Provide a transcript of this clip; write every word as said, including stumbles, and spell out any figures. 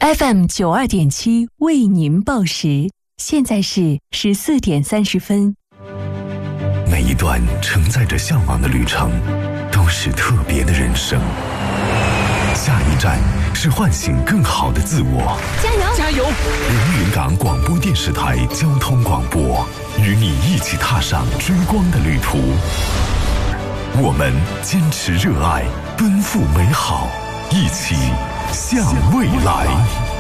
F M 九二点七为您报时，现在是十四点三十分。 每一段承载着向往的旅程，都是特别的人生。下一站是唤醒更好的自我。 加油！ 加油！ 连云港广播电视台交通广播，与你一起踏上追光的旅途。我们坚持热爱，奔赴美好，一起向未来。